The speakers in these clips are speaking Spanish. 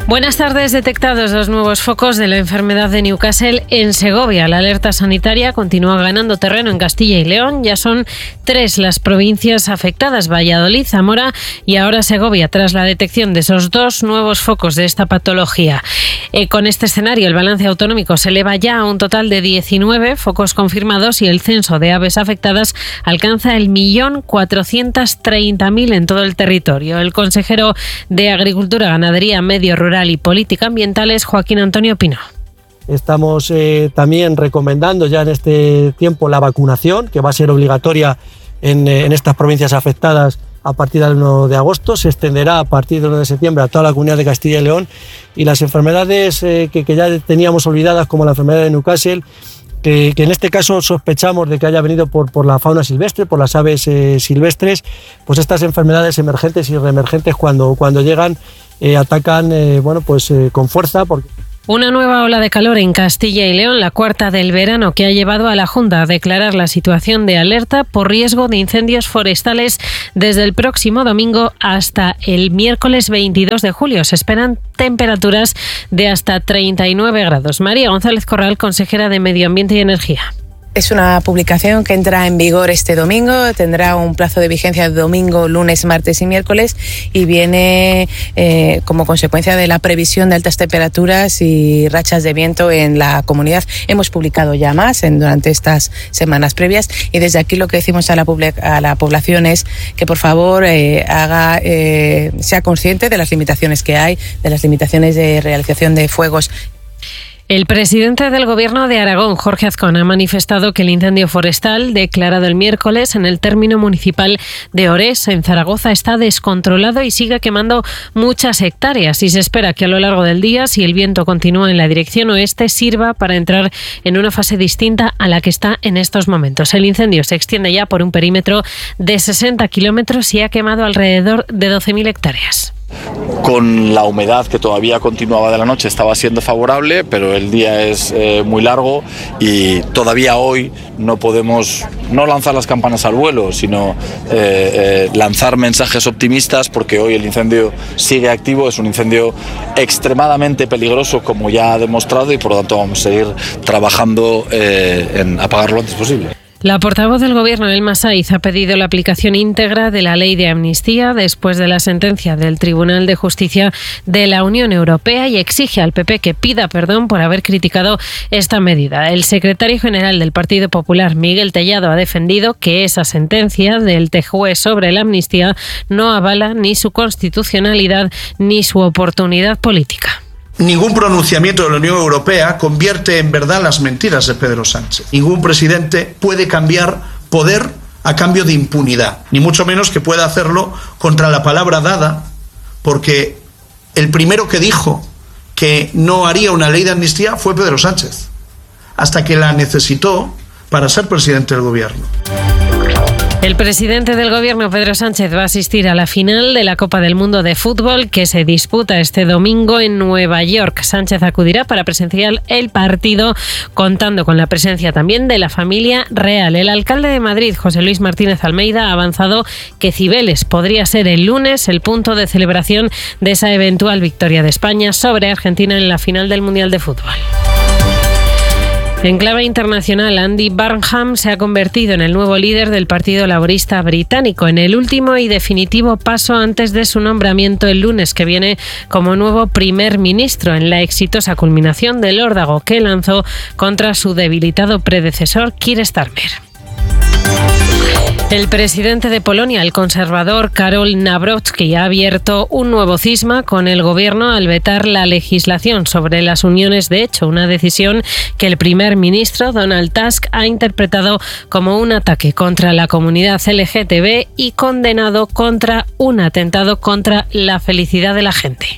Buenas tardes. Detectados los nuevos focos de la enfermedad de Newcastle en Segovia. La alerta sanitaria continúa ganando terreno en Castilla y León. Ya son 3 las provincias afectadas: Valladolid, Zamora y ahora Segovia, tras la detección de esos 2 nuevos focos de esta patología. Con este escenario, el balance autonómico se eleva ya a un total de 19 focos confirmados y el censo de aves afectadas alcanza el 1.430.000 en todo el territorio. El consejero de Agricultura, Ganadería, Medio Rural y Política Ambiental es Joaquín Antonio Pino. Estamos también recomendando ya en este tiempo la vacunación, que va a ser obligatoria en estas provincias afectadas a partir del 1 de agosto, se extenderá a partir del 1 de septiembre a toda la comunidad de Castilla y León, y las enfermedades que ya teníamos olvidadas, como la enfermedad de Newcastle, que en este caso sospechamos de que haya venido por la fauna silvestre, por las aves silvestres, pues estas enfermedades emergentes y reemergentes cuando llegan atacan con fuerza. Una nueva ola de calor en Castilla y León, la 4ª del verano, que ha llevado a la Junta a declarar la situación de alerta por riesgo de incendios forestales desde el próximo domingo hasta el miércoles 22 de julio. Se esperan temperaturas de hasta 39 grados. María González Corral, consejera de Medio Ambiente y Energía. Es una publicación que entra en vigor este domingo, tendrá un plazo de vigencia de domingo, lunes, martes y miércoles, y viene como consecuencia de la previsión de altas temperaturas y rachas de viento en la comunidad. Hemos publicado ya más durante estas semanas previas, y desde aquí lo que decimos a la población es que por favor sea consciente de las limitaciones que hay, de las limitaciones de realización de fuegos. El presidente del Gobierno de Aragón, Jorge Azcón, ha manifestado que el incendio forestal declarado el miércoles en el término municipal de Orés, en Zaragoza, está descontrolado y sigue quemando muchas hectáreas, y se espera que a lo largo del día, si el viento continúa en la dirección oeste, sirva para entrar en una fase distinta a la que está en estos momentos. El incendio se extiende ya por un perímetro de 60 kilómetros y ha quemado alrededor de 12.000 hectáreas. Con la humedad que todavía continuaba de la noche estaba siendo favorable, pero el día es muy largo y todavía hoy no podemos no lanzar las campanas al vuelo, sino lanzar mensajes optimistas, porque hoy el incendio sigue activo. Es un incendio extremadamente peligroso, como ya ha demostrado, y por lo tanto vamos a seguir trabajando en apagarlo lo antes posible. La portavoz del Gobierno, Elma Saiz, ha pedido la aplicación íntegra de la ley de amnistía después de la sentencia del Tribunal de Justicia de la Unión Europea y exige al PP que pida perdón por haber criticado esta medida. El secretario general del Partido Popular, Miguel Tellado, ha defendido que esa sentencia del TJUE sobre la amnistía no avala ni su constitucionalidad ni su oportunidad política. Ningún pronunciamiento de la Unión Europea convierte en verdad las mentiras de Pedro Sánchez. Ningún presidente puede cambiar poder a cambio de impunidad, ni mucho menos que pueda hacerlo contra la palabra dada, porque el primero que dijo que no haría una ley de amnistía fue Pedro Sánchez, hasta que la necesitó para ser presidente del gobierno. El presidente del Gobierno, Pedro Sánchez, va a asistir a la final de la Copa del Mundo de Fútbol, que se disputa este domingo en Nueva York. Sánchez acudirá para presenciar el partido, contando con la presencia también de la familia real. El alcalde de Madrid, José Luis Martínez Almeida, ha avanzado que Cibeles podría ser el lunes el punto de celebración de esa eventual victoria de España sobre Argentina en la final del Mundial de Fútbol. En clave internacional, Andy Burnham se ha convertido en el nuevo líder del Partido Laborista británico, en el último y definitivo paso antes de su nombramiento el lunes que viene como nuevo primer ministro, en la exitosa culminación del órdago que lanzó contra su debilitado predecesor, Keir Starmer. El presidente de Polonia, el conservador Karol Nawrocki, ha abierto un nuevo cisma con el gobierno al vetar la legislación sobre las uniones de hecho, una decisión que el primer ministro Donald Tusk ha interpretado como un ataque contra la comunidad LGTB y condenado contra un atentado contra la felicidad de la gente.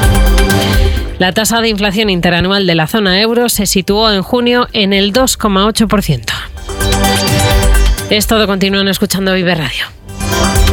La tasa de inflación interanual de la zona euro se situó en junio en el 2,8%. Es todo, continúan escuchando Vive Radio.